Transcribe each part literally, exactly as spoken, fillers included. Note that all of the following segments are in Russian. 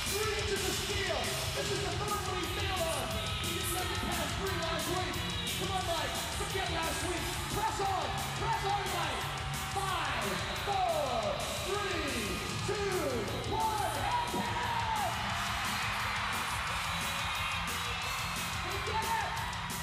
Three inches of steel. This is the third one he failed on. He just let it pass three last week. Come on, Mike. Forget last week. Press on. Press on, Mike. Five, four, three, two, one, and ten! We did it!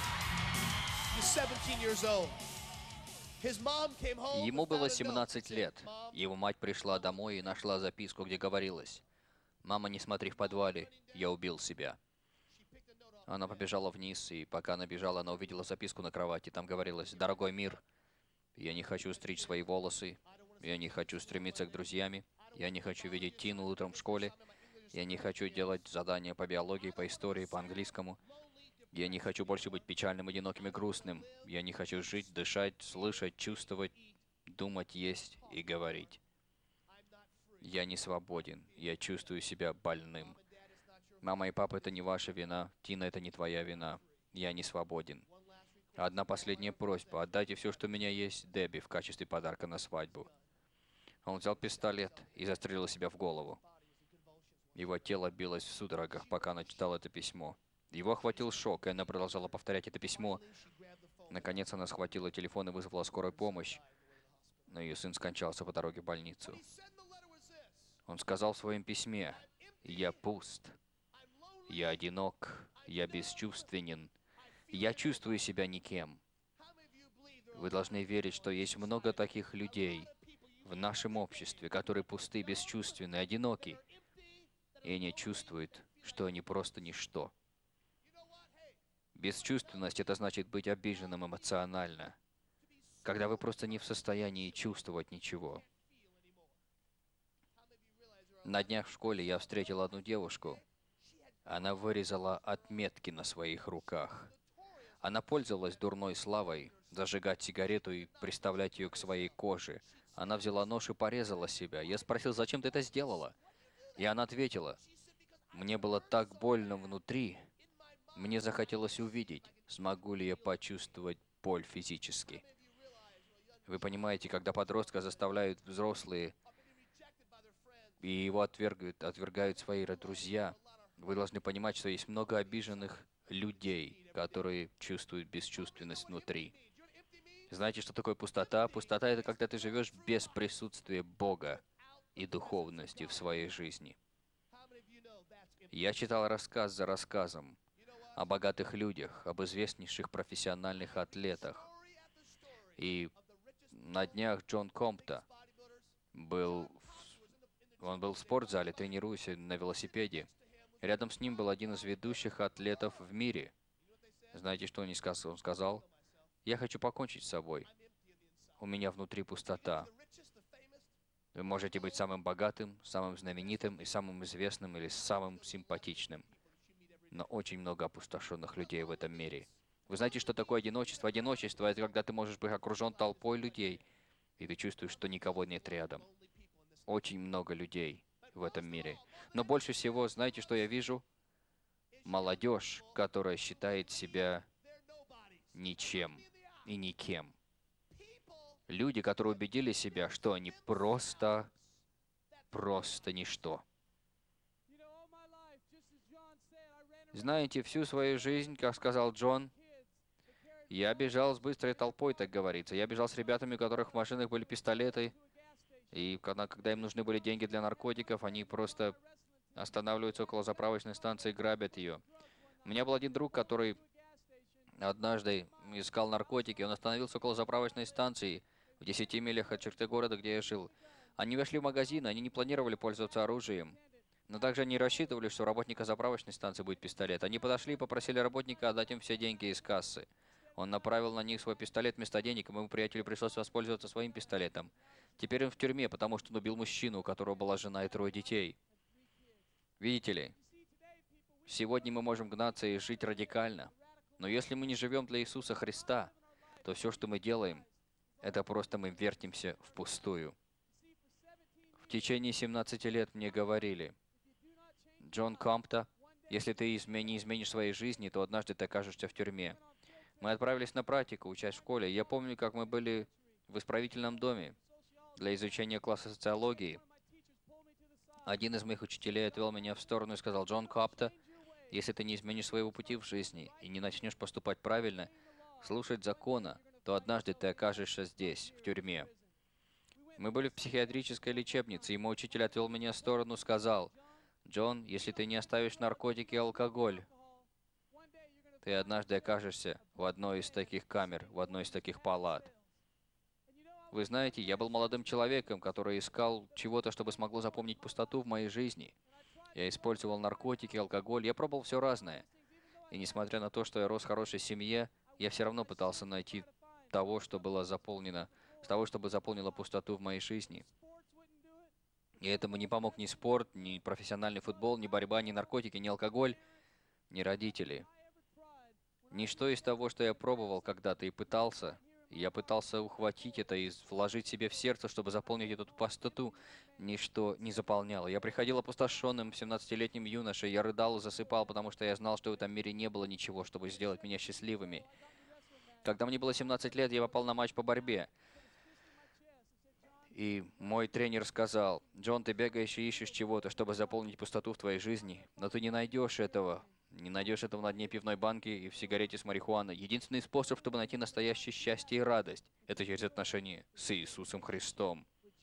He's seventeen years old. His mom came home Ему and было found a note. семнадцать It said, лет. "Mom, Его мать пришла домой и нашла записку, где говорилось: «Мама, не смотри в подвале, я убил себя». she picked a note off Она побежала вниз, и пока она бежала, она увидела записку на кровати. Там говорилось: «Дорогой мир, я не хочу стричь свои волосы, я не хочу стремиться к друзьям, я не хочу видеть Тину утром в школе, я не хочу делать задания по биологии, по истории, по английскому, я не хочу больше быть печальным, одиноким и грустным, я не хочу жить, дышать, слышать, чувствовать, думать, есть и говорить. Я не свободен, я чувствую себя больным. Мама и папа, это не ваша вина, Тина, это не твоя вина, я не свободен. Одна последняя просьба: отдайте все, что у меня есть, Дебби в качестве подарка на свадьбу». Он взял пистолет и застрелил себя в голову. Его тело билось в судорогах, пока она читала это письмо. Его охватил шок, и она продолжала повторять это письмо. Наконец она схватила телефон и вызвала скорую помощь, но ее сын скончался по дороге в больницу. He said in the letter was this. Он сказал в своем письме: «Я пуст, I'm lonely. я одинок, я бесчувственен, я чувствую себя никем». How many of you believe there Вы are должны верить, что есть много таких людей в нашем обществе, которые пусты, бесчувственны, одиноки, empty? и не чувствуют, что они просто ничто. You know what? Hey, Бесчувственность — это значит быть обиженным эмоционально, когда вы просто не в состоянии чувствовать ничего. feel anymore. How many of you realize there are На днях в школе я встретил одну девушку. Она вырезала отметки на своих руках. Она пользовалась дурной славой зажигать сигарету и приставлять ее к своей коже. Она взяла нож и порезала себя. Я спросил: «Зачем ты это сделала?» И она ответила: «Мне было так больно внутри, мне захотелось увидеть, смогу ли я почувствовать боль физически». Вы понимаете, когда подростка заставляют взрослые rejected by their friends. и его отвергают, отвергают свои друзья, вы должны понимать, что есть много обиженных людей, которые чувствуют бесчувственность внутри. Do you know what empty means? Знаете, что такое пустота? Пустота — это когда ты живешь без присутствия Бога и духовности в своей жизни. How many of you know that's empty? Я читал рассказ за рассказом You know what? о богатых людях, об известнейших профессиональных атлетах. Story after story И of the richest на днях Джон Компта bodybuilders. был, в- он был в спортзале, тренируясь на велосипеде. Рядом с ним был один из ведущих атлетов в мире. Знаете, что он не сказал? Он сказал: «Я хочу покончить с собой. I'm empty on the inside. У меня внутри пустота». The richest, the famous, Вы можете быть самым богатым, самым знаменитым и самым известным или самым симпатичным. Но очень много опустошенных людей в этом мире. Вы знаете, что такое одиночество? Одиночество — это когда ты можешь быть окружен толпой людей, и ты чувствуешь, что никого нет рядом. only people in this. Очень много людей в этом мире. Но больше всего, знаете, что я вижу? Молодежь, которая считает себя They're nobodies. ничем и никем. People Люди, которые убедили себя, что они просто, просто ничто. You know, all my life, just as John said, I ran around Знаете, всю свою жизнь, как сказал Джон, kids that carried я бежал с быстрой толпой, так говорится. Я бежал с ребятами, у которых в машинах были пистолеты, to a gas station. и когда, когда им нужны были деньги для наркотиков, они просто Wrestling останавливаются около заправочной станции и грабят ее. У меня был один друг, который to a gas station. однажды искал наркотики. Он остановился около заправочной станции в десяти милях от черты города, где я жил. Они вошли в магазин, они не планировали пользоваться оружием. Но также они рассчитывали, что у работника заправочной станции будет пистолет. Они подошли и попросили работника отдать им все деньги из кассы. Он направил на них свой пистолет вместо денег, и моему приятелю пришлось воспользоваться своим пистолетом. Теперь он в тюрьме, потому что он убил мужчину, у которого была жена и трое детей. Видите ли, сегодня мы можем гнаться и жить радикально. Но если мы не живем для Иисуса Христа, то все, что мы делаем, это просто мы вертимся впустую. В течение семнадцати лет мне говорили: «Джон Компта, если ты изме- не изменишь своей жизни, то однажды ты окажешься в тюрьме». Мы отправились на практику, учась в школе. Я помню, как мы были в исправительном доме для изучения класса социологии. Один из моих учителей отвел меня в сторону и сказал: «Джон Капта, если ты не изменишь своего пути в жизни и не начнешь поступать правильно, слушать закона, то однажды ты окажешься здесь, в тюрьме». Мы были в психиатрической лечебнице, и мой учитель отвел меня в сторону и сказал: «Джон, если ты не оставишь наркотики и алкоголь, ты однажды окажешься в одной из таких камер, в одной из таких палат». Вы знаете, я был молодым человеком, который искал чего-то, чтобы смогло заполнить пустоту в моей жизни. Я использовал наркотики, алкоголь, я пробовал все разное. И несмотря на то, что я рос в хорошей семье, я все равно пытался найти того, что было заполнено, того, чтобы заполнило пустоту в моей жизни. И этому не помог ни спорт, ни профессиональный футбол, ни борьба, ни наркотики, ни алкоголь, ни родители. Ничто из того, что я пробовал когда-то и пытался, я пытался ухватить это и вложить себе в сердце, чтобы заполнить эту пустоту, ничто не заполняло. Я приходил опустошенным семнадцатилетним юношей, я рыдал и засыпал, потому что я знал, что в этом мире не было ничего, чтобы сделать меня счастливыми. Когда мне было семнадцать лет, я попал на матч по борьбе. И мой тренер сказал: «Джон, ты бегаешь и ищешь чего-то, чтобы заполнить пустоту в твоей жизни, но ты не найдешь этого. Не найдешь этого на дне пивной банки и в сигарете с марихуаной. Единственный способ, чтобы найти настоящее счастье и радость, это через отношения с Иисусом Христом».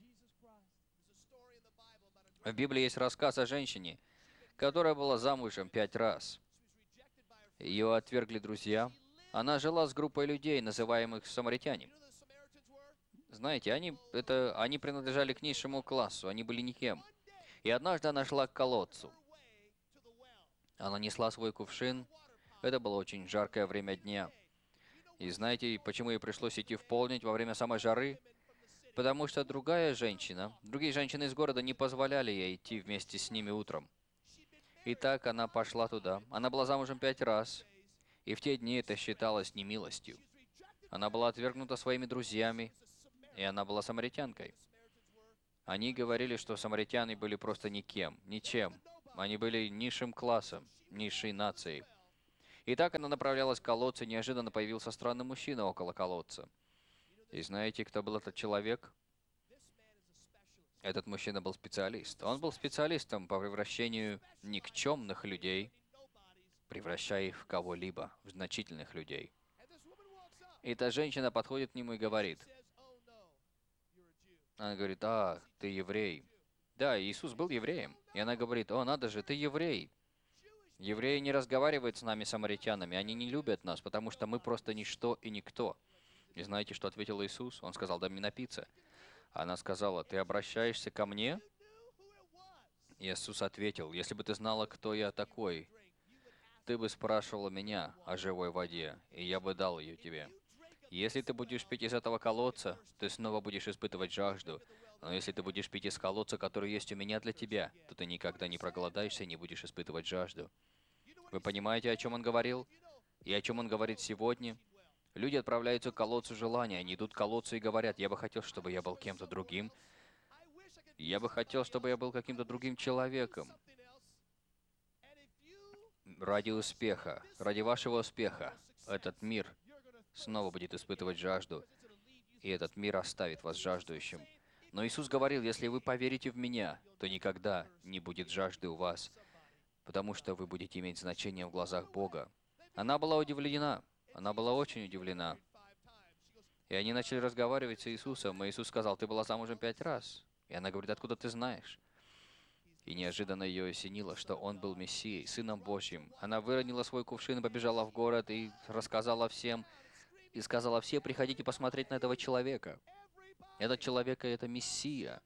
В Библии есть рассказ о женщине, которая была замужем пять раз. Ее отвергли друзья. Она жила с группой людей, называемых самаритяне. Знаете, они, это, они принадлежали к низшему классу, они были никем. И однажды она шла к колодцу. Она несла свой кувшин. Это было очень жаркое время дня. И знаете, почему ей пришлось идти в полдень во время самой жары? Потому что другая женщина, другие женщины из города не позволяли ей идти вместе с ними утром. И так она пошла туда. Она была замужем пять раз. И в те дни это считалось немилостью. Она была отвергнута своими друзьями, и она была самаритянкой. Они говорили, что самаритяне были просто никем, ничем. Они были низшим классом, низшей нацией. И так она направлялась к колодцу, и неожиданно появился странный мужчина около колодца. И знаете, кто был этот человек? Этот мужчина был специалист. Он был специалистом по превращению никчемных людей, превращая их в кого-либо, в значительных людей. И эта женщина подходит к нему и говорит, она говорит: «А, ты еврей». Да, Иисус был евреем. И она говорит: «О, надо же, ты еврей». Евреи не разговаривают с нами, самаритянами, они не любят нас, потому что мы просто ничто и никто. И знаете, что ответил Иисус? Он сказал: «Дай мне напиться». Она сказала: «Ты обращаешься ко мне?» Иисус ответил: «Если бы ты знала, кто я такой, ты бы спрашивала меня о живой воде, и я бы дал ее тебе. Если ты будешь пить из этого колодца, ты снова будешь испытывать жажду. Но если ты будешь пить из колодца, который есть у меня для тебя, то ты никогда не проголодаешься и не будешь испытывать жажду». Вы понимаете, о чем он говорил? И о чем он говорит сегодня? Люди отправляются к колодцу желания, они идут к колодцу и говорят: «Я бы хотел, чтобы я был кем-то другим. Я бы хотел, чтобы я был каким-то другим человеком». Ради успеха, ради вашего успеха, этот мир снова будет испытывать жажду, и этот мир оставит вас жаждущим. Но Иисус говорил: «Если вы поверите в Меня, то никогда не будет жажды у вас, потому что вы будете иметь значение в глазах Бога». Она была удивлена, она была очень удивлена. И они начали разговаривать с Иисусом, и Иисус сказал: «Ты была замужем пять раз». И она говорит: «Откуда ты знаешь?» И неожиданно ее осенило, что он был Мессией, Сыном Божьим. Она выронила свой кувшин, побежала в город и рассказала всем, и сказала: «Все приходите посмотреть на этого человека. Этот человек — это Мессия».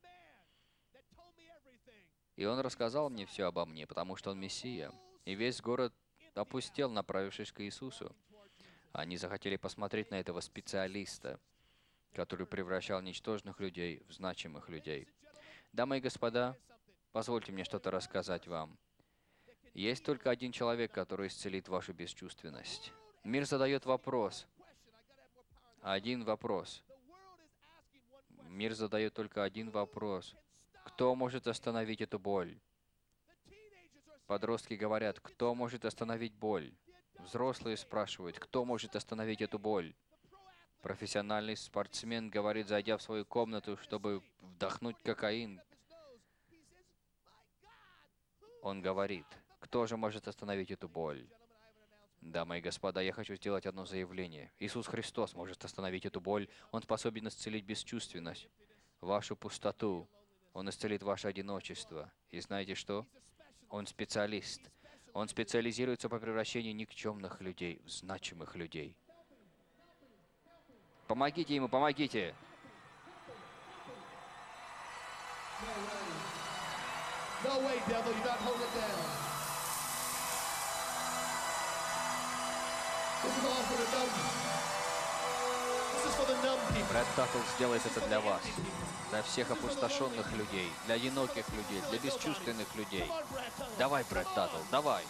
И он рассказал мне все обо мне, потому что он Мессия. И весь город опустел, направившись к Иисусу. Они захотели посмотреть на этого специалиста, который превращал ничтожных людей в значимых людей. Дамы и господа, позвольте мне что-то рассказать вам. Есть только один человек, который исцелит вашу бесчувственность. Мир задает вопрос. Один вопрос. Мир задает только один вопрос. Кто может остановить эту боль? Подростки говорят: «Кто может остановить боль?» Взрослые спрашивают: «Кто может остановить эту боль?» Профессиональный спортсмен говорит, зайдя в свою комнату, чтобы вдохнуть кокаин: Он говорит, кто же может остановить эту боль? Дамы и господа, я хочу сделать одно заявление. Иисус Христос может остановить эту боль. Он способен исцелить бесчувственность, вашу пустоту. Он исцелит ваше одиночество. И знаете что? Он специалист. Он специализируется по превращению никчемных людей в значимых людей. Помогите ему, помогите! No way, devil, you're not holding it down. This is all for the numb. This is for the numb people. Брэд Таттл сделает это для вас, для всех опустошенных людей, для одиноких людей, для бесчувственных людей. Come on, Brad, tell him. Давай, Брэд Таттл, давай!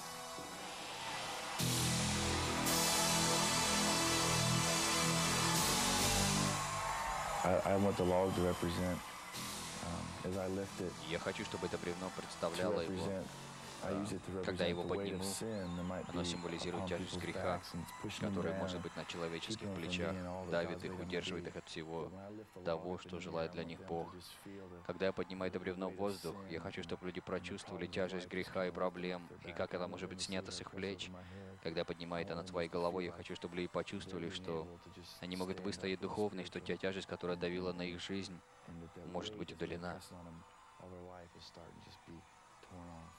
I, I want the log to represent, um, as I lift it, Я хочу, чтобы это бревно to представляло его. represent, I use it to Когда represent его the weight of подниму, sin that might оно be символизирует upon тяжесть people's греха, backs, and it's pushing them который down, может быть на человеческих keeping them from плечах, being all that давит God's их, made them to удерживает be. их от всего But when I lift the log того, up in что the желает air, для I них want them Бог. to just feel the- Когда я поднимаю это бревно в the weight of воздух, sin, я хочу, and- чтобы люди and the прочувствовали cause of тяжесть life is греха и coming проблем, off their и back. как I это want может them быть to see снято that с их it goes плеч. over my head. Когда я поднимаю это над своей головой, я хочу, чтобы люди почувствовали, что они могут выстоять духовно, и что та тяжесть, которая давила на их жизнь, And that that может weight быть that's been удалена. pressing on them all their life is starting to just be torn off.